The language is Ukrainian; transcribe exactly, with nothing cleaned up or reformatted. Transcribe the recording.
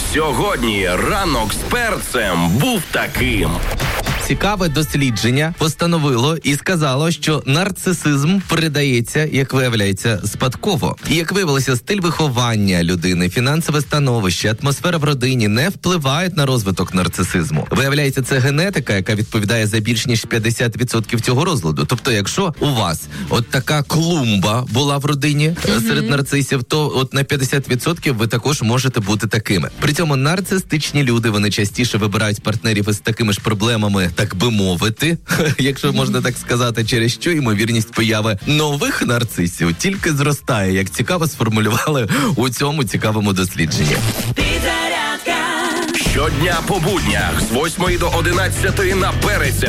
Сьогодні ранок з перцем був таким. Цікаве дослідження постановило і сказало, що нарцисизм передається, як виявляється, спадково. І як виявилося, стиль виховання людини, фінансове становище, атмосфера в родині не впливають на розвиток нарцисизму. Виявляється, це генетика, яка відповідає за більш ніж п'ятдесят відсотків цього розладу. Тобто, якщо у вас от така клумба була в родині mm-hmm. серед нарцисів, то от на п'ятдесят відсотків ви також можете бути такими. При цьому нарцистичні люди, вони частіше вибирають партнерів із такими ж проблемами, так би мовити, якщо можна так сказати, через що ймовірність появи нових нарцисів тільки зростає, як цікаво сформулювали у цьому цікавому дослідженні. Щодня по буднях з восьмої до одинадцятої на Перець.